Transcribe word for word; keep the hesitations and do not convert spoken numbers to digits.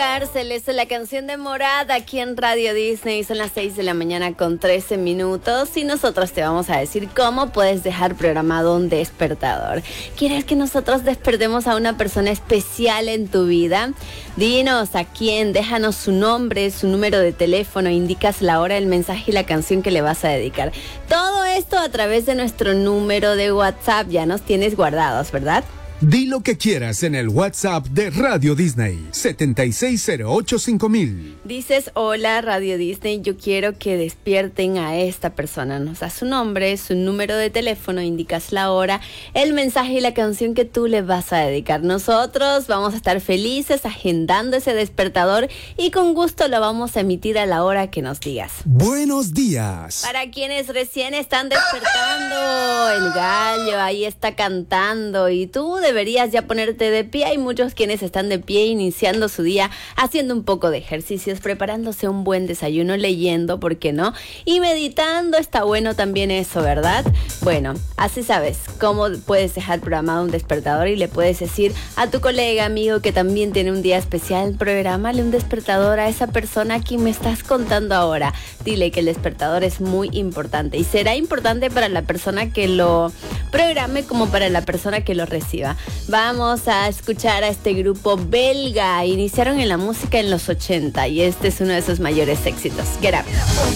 Cárceles, la canción de Morada aquí en Radio Disney. Son las seis de la mañana con trece minutos y nosotros te vamos a decir cómo puedes dejar programado un despertador. ¿Quieres que nosotros despertemos a una persona especial en tu vida? Dinos a quién, déjanos su nombre, su número de teléfono, indicas la hora, el mensaje y la canción que le vas a dedicar. Todo esto a través de nuestro número de WhatsApp. Ya nos tienes guardados, ¿verdad? Di lo que quieras en el WhatsApp de Radio Disney, setenta y seis cero ocho cinco mil. Dices, hola Radio Disney, yo quiero que despierten a esta persona. Nos das su nombre, su número de teléfono, indicas la hora, el mensaje y la canción que tú le vas a dedicar. Nosotros vamos a estar felices agendando ese despertador y con gusto lo vamos a emitir a la hora que nos digas. Buenos días. Para quienes recién están despertando, el gallo ahí está cantando y tú deberías ya ponerte de pie. Hay muchos quienes están de pie iniciando su día haciendo un poco de ejercicios, preparándose un buen desayuno, leyendo, ¿por qué no? Y meditando, está bueno también eso, ¿verdad? Bueno, así sabes cómo puedes dejar programado un despertador y le puedes decir a tu colega, amigo que también tiene un día especial, prográmale un despertador a esa persona a quien me estás contando ahora. Dile que el despertador es muy importante y será importante para la persona que lo programe como para la persona que lo reciba. Vamos a escuchar a este grupo belga. Iniciaron en la música en los ochenta y este es uno de sus mayores éxitos. Get Up.